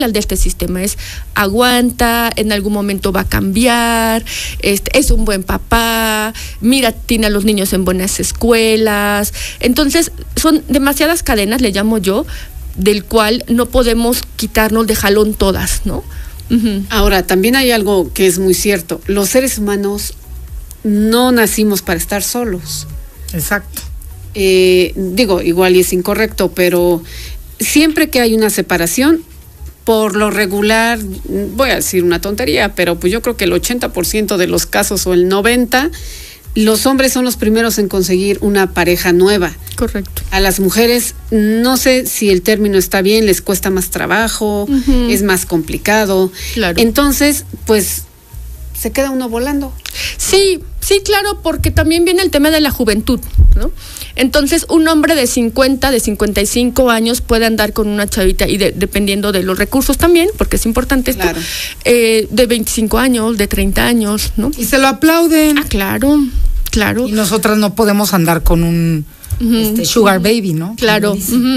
de este sistema es aguanta, en algún momento va a cambiar, es un buen papá, mira, tiene a los niños en buenas escuelas. Entonces son demasiadas cadenas, le llamo yo, del cual no podemos quitarnos de jalón todas, ¿no? Uh-huh. Ahora, también hay algo que es muy cierto, los seres humanos no nacimos para estar solos. Exacto. Digo, igual y es incorrecto, pero siempre que hay una separación, por lo regular, voy a decir una tontería, pero pues yo creo que el 80% de los casos o el 90%, los hombres son los primeros en conseguir una pareja nueva. Correcto. A las mujeres, no sé si el término está bien, les cuesta más trabajo, uh-huh, es más complicado. Claro. Entonces, pues, se queda uno volando. Sí, claro, porque también viene el tema de la juventud, ¿no? Entonces, un hombre de 50, de 55 años puede andar con una chavita, y dependiendo de los recursos también, porque es importante esto, claro, de 25 años, de 30 años, ¿no? Y se lo aplauden. Ah, claro. Y nosotras no podemos andar con un sugar baby, ¿no? Claro.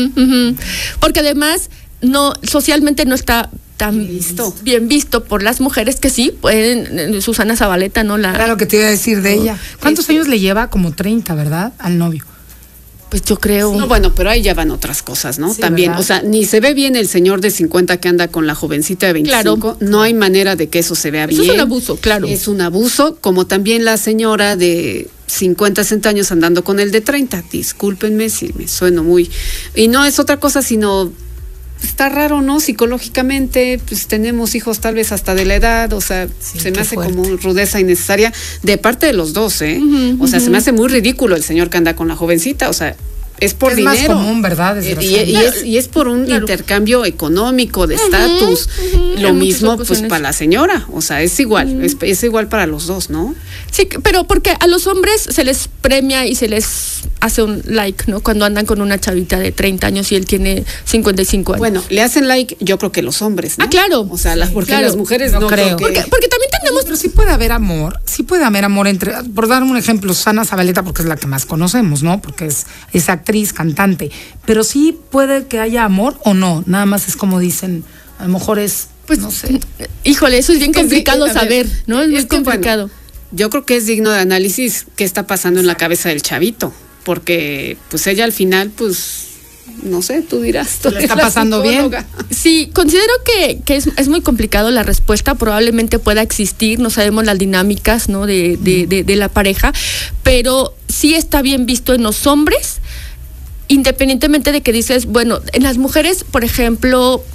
Porque además, socialmente no está tan bien visto por las mujeres, que sí pueden. Susana Zabaleta, ¿no? Era lo que te iba a decir de ella. ¿Cuántos años le lleva? Como 30, ¿verdad? Al novio. Pues yo creo. No, bueno, pero ahí ya van otras cosas, ¿no? Sí, también, ¿verdad? O sea, ni se ve bien el señor de 50 que anda con la jovencita de 25. Claro. No hay manera de que eso se vea bien. Eso es un abuso, claro. Es un abuso, como también la señora de 50, 60 años andando con el de 30. Discúlpenme si me sueno muy... Y no es otra cosa, sino... Está raro, ¿no? Psicológicamente, pues tenemos hijos tal vez hasta de la edad, o sea, sí, se me hace fuerte, como rudeza innecesaria de parte de los dos, ¿eh? Uh-huh, o sea, se me hace muy ridículo el señor que anda con la jovencita, o sea, es por es dinero. Es más común, ¿verdad? Y es por un intercambio económico, de estatus. Lo mismo, pues, para la señora. O sea, es igual, es igual para los dos, ¿no? Sí, pero porque a los hombres se les premia y se les hace un like, ¿no? Cuando andan con una chavita de 30 años y él tiene 55 años. Bueno, le hacen like, yo creo que los hombres, ¿no? Ah, claro. O sea, porque claro, las mujeres no creo. Porque también tenemos... Pero sí puede haber amor entre, por dar un ejemplo, Susana Zabaleta, porque es la que más conocemos, ¿no? Porque es actriz, cantante, pero sí puede que haya amor o no, nada más es como dicen, a lo mejor es, pues no sé. Híjole, eso es bien complicado saber, ¿no? Es muy complicado. Bueno, yo creo que es digno de análisis qué está pasando en la cabeza del chavito, porque pues ella al final, pues, no sé, tú dirás. ¿Le está pasando bien? Sí, considero que es muy complicado la respuesta, probablemente pueda existir, no sabemos las dinámicas, ¿no? de la pareja, pero sí está bien visto en los hombres, independientemente de que dices, bueno, en las mujeres, por ejemplo,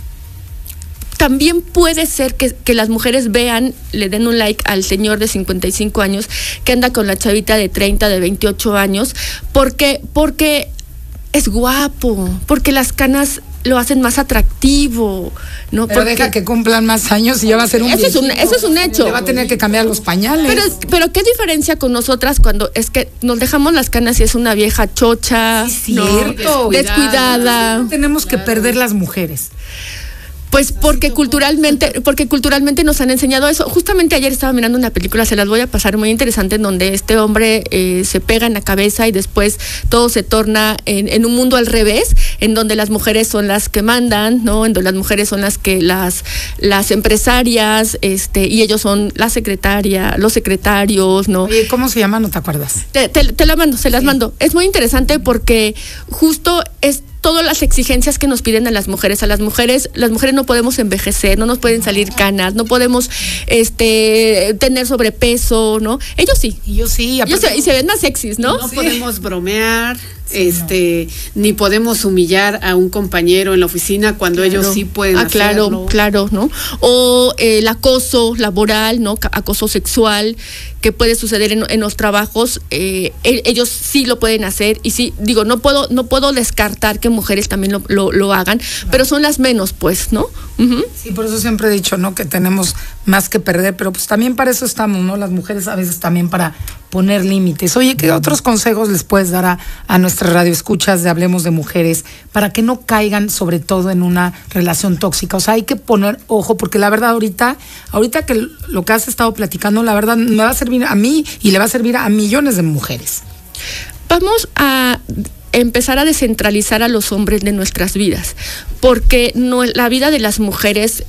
también puede ser que las mujeres vean, le den un like al señor de 55 años que anda con la chavita de 30, de 28 años, porque es guapo, porque las canas lo hacen más atractivo, ¿no? Pero porque deja que cumplan más años y ya va a ser un eso es un hecho. Le va a tener que cambiar los pañales. Pero qué diferencia con nosotras cuando es que nos dejamos las canas y es una vieja chocha, sí, cierto, ¿no? Descuidada. No tenemos que perder las mujeres. Pues porque culturalmente nos han enseñado eso. Justamente ayer estaba mirando una película, se las voy a pasar, muy interesante, en donde este hombre se pega en la cabeza y después todo se torna en un mundo al revés, en donde las mujeres son las que mandan, ¿no? En donde las mujeres son las que las empresarias, y ellos son la secretaria, los secretarios, ¿no? Oye, ¿cómo se llama? ¿No te acuerdas? Te la mando, se las mando. Es muy interesante porque justo es todas las exigencias que nos piden a las mujeres. Las mujeres no podemos envejecer, no nos pueden salir canas, no podemos tener sobrepeso, ¿no? Ellos sí. Y se ven más sexys, ¿no? No podemos bromear, ni podemos humillar a un compañero en la oficina cuando ellos sí pueden hacerlo. Claro, ¿no? O el acoso laboral, ¿no? Acoso sexual que puede suceder en los trabajos, ellos sí lo pueden hacer, y sí, digo, no puedo descartar que mujeres también lo hagan, pero son las menos, pues, ¿no? Uh-huh. Sí, por eso siempre he dicho, ¿no? Que tenemos más que perder, pero pues también para eso estamos, ¿no? Las mujeres a veces también para poner límites. Oye, ¿qué otros consejos les puedes dar a nuestra radioescuchas de Hablemos de Mujeres para que no caigan sobre todo en una relación tóxica? O sea, hay que poner ojo, porque la verdad ahorita que lo que has estado platicando, la verdad me va a servir a mí y le va a servir a millones de mujeres. Vamos a empezar a descentralizar a los hombres de nuestras vidas, porque no, la vida de las mujeres